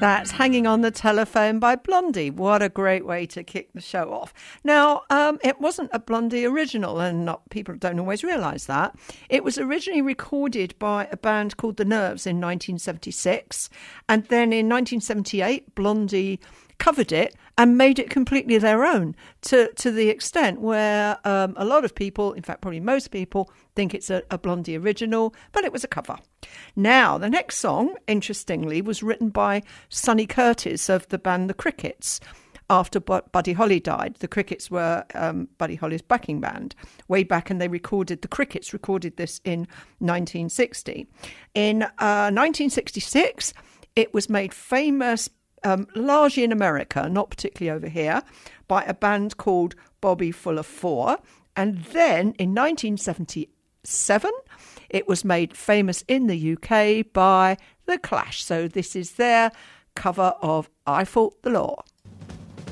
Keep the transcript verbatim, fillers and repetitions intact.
That's Hanging on the Telephone by Blondie. What a great way to kick the show off. Now, um, it wasn't a Blondie original, and not, people don't always realise that. It was originally recorded by a band called The Nerves in nineteen seventy-six, and then in nineteen seventy-eight, Blondie covered it and made it completely their own, to, to the extent where um, a lot of people, in fact probably most people, think it's a, a Blondie original, but it was a cover. Now, the next song, interestingly, was written by Sonny Curtis of the band The Crickets. After Buddy Holly died, the Crickets were um, Buddy Holly's backing band way back, and they recorded, the Crickets recorded this in nineteen sixty. In uh, nineteen sixty-six, it was made famous Um, largely in America, not particularly over here, by a band called Bobby Fuller Four. And then in nineteen seventy-seven, it was made famous in the U K by The Clash. So this is their cover of I Fought the Law.